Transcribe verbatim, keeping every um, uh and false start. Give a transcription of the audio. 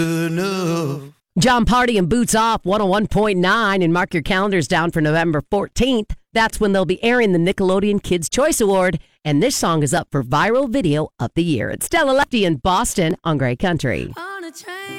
enough. John Party and Boots Off, one oh one point nine, and mark your calendars down for November fourteenth. That's when they'll be airing the Nickelodeon Kids' Choice Award, and this song is up for Viral Video of the Year. It's Stella Lefty in Boston on Great Country. On a train.